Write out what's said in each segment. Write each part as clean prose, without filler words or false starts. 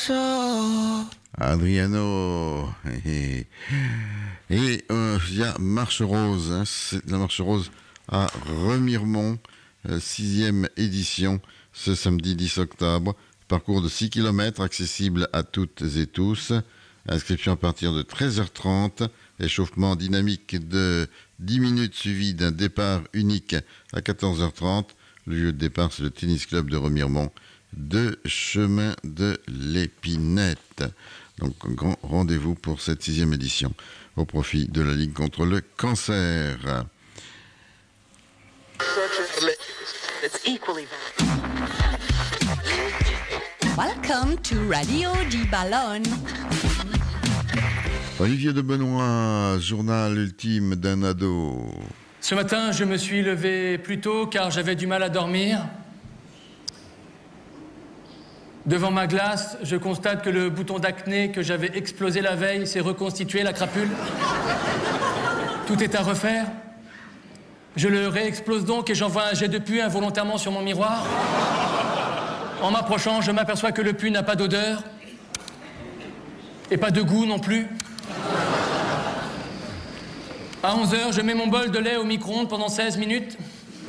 Adriano. Et il y a Marche Rose. Hein, c'est la Marche Rose à Remiremont, 6e édition, ce samedi 10 octobre. Parcours de 6 km, accessible à toutes et tous. Inscription à partir de 13h30. Échauffement dynamique de 10 minutes suivi d'un départ unique à 14h30. Le lieu de départ, c'est le Tennis Club de Remiremont, 2 chemin de l'Épinette. Donc, un grand rendez-vous pour cette 6e édition au profit de la Ligue contre le cancer. Welcome to Radio Di Ballon. Olivier de Benoît, journal ultime d'un ado. Ce matin, je me suis levé plus tôt car j'avais du mal à dormir. Devant ma glace, je constate que le bouton d'acné que j'avais explosé la veille s'est reconstitué, la crapule. Tout est à refaire. Je le réexplose donc et j'envoie un jet de pu involontairement sur mon miroir. En m'approchant, je m'aperçois que le pu n'a pas d'odeur et pas de goût non plus. À 11h, je mets mon bol de lait au micro-ondes pendant 16 minutes.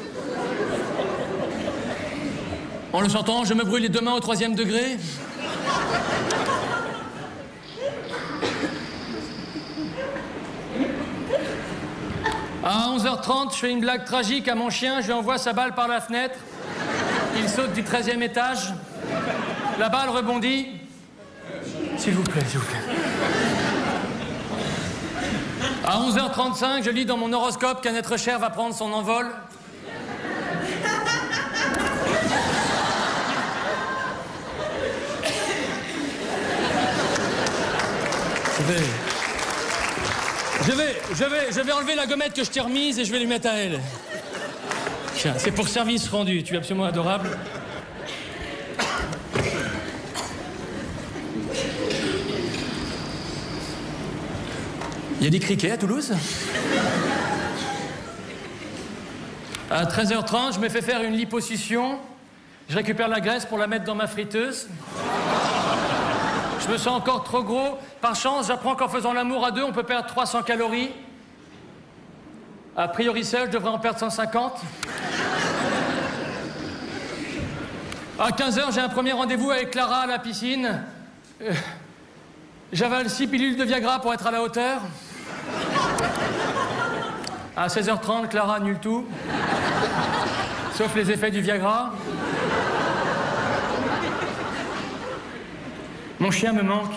En le sortant, je me brûle les 2 mains au 3e degré. À 11h30, je fais une blague tragique à mon chien, je lui envoie sa balle par la fenêtre. Il saute du 13e étage. La balle rebondit. S'il vous plaît, s'il vous plaît. À 11h35, je lis dans mon horoscope qu'un être cher va prendre son envol. Je vais enlever la gommette que je t'ai remise et je vais lui mettre à elle. Tiens, c'est pour service rendu, tu es absolument adorable. Il y a des criquets à Toulouse. À 13h30, je me fais faire une liposuction. Je récupère la graisse pour la mettre dans ma friteuse. Je me sens encore trop gros. Par chance, j'apprends qu'en faisant l'amour à 2, on peut perdre 300 calories. A priori seul, je devrais en perdre 150. À 15h, j'ai un premier rendez-vous avec Clara à la piscine. J'avale 6 pilules de Viagra pour être à la hauteur. À 16h30, Clara annule tout. Sauf les effets du Viagra. Mon chien me manque.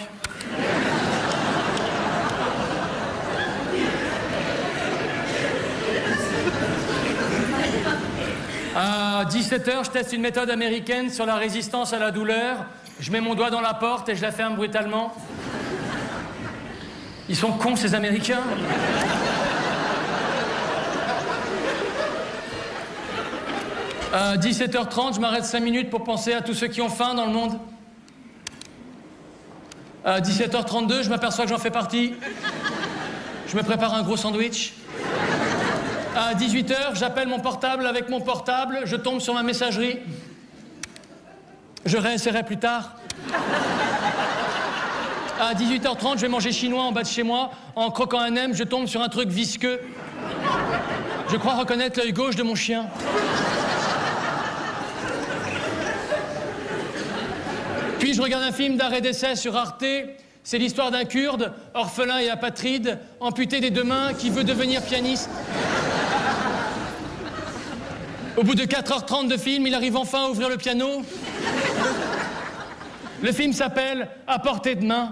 À 17h, je teste une méthode américaine sur la résistance à la douleur. Je mets mon doigt dans la porte et je la ferme brutalement. Ils sont cons, ces Américains. À 17h30, je m'arrête 5 minutes pour penser à tous ceux qui ont faim dans le monde. À 17h32, je m'aperçois que j'en fais partie. Je me prépare un gros sandwich. À 18h, j'appelle mon portable avec mon portable, je tombe sur ma messagerie. Je réessayerai plus tard. À 18h30, je vais manger chinois en bas de chez moi. En croquant un M, je tombe sur un truc visqueux. Je crois reconnaître l'œil gauche de mon chien. Puis je regarde un film d'arrêt d'essai sur Arte. C'est l'histoire d'un Kurde, orphelin et apatride, amputé des 2 mains, qui veut devenir pianiste. Au bout de 4h30 de film, il arrive enfin à ouvrir le piano. Le film s'appelle « À portée de main ».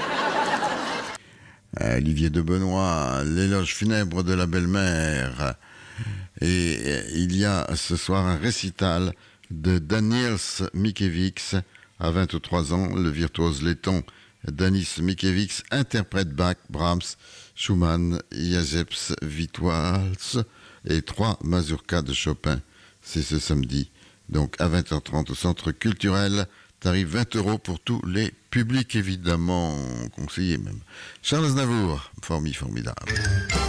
Olivier de Benoît, l'éloge funèbre de la belle-mère. Et il y a ce soir un récital de Daniels Mickiewicz. À 23 ans, le virtuose letton Danis Mickiewicz interprète Bach, Brahms, Schumann, Jaceks, Witwals et 3 mazurkas de Chopin. C'est ce samedi, donc à 20h30 au Centre culturel. Tarif 20 € pour tous les publics, évidemment, conseillés même. Charles Aznavour, formidable.